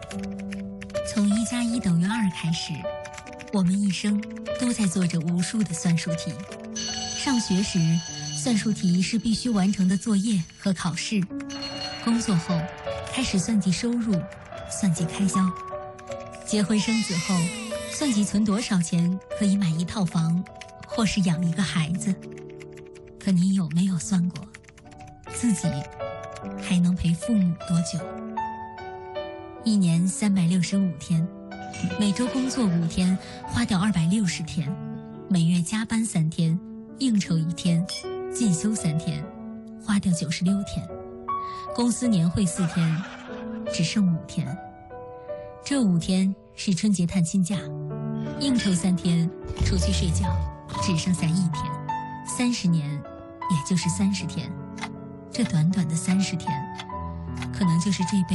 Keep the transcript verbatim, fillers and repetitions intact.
从一加一等于二开始，我们一生都在做着无数的算术题。上学时，算术题是必须完成的作业和考试；工作后，开始算计收入，算计开销；结婚生子后，算计存多少钱可以买一套房，或是养一个孩子。可你有没有算过，自己还能陪父母多久？一年三百六十五天，每周工作五天，花掉二百六十天；每月加班三天，应酬一天，进修三天，花掉九十六天；公司年会四天，只剩五天。这五天是春节探亲假，应酬三天，出去睡觉，只剩下一天。三十年，也就是三十天。这短短的三十天，可能就是这辈子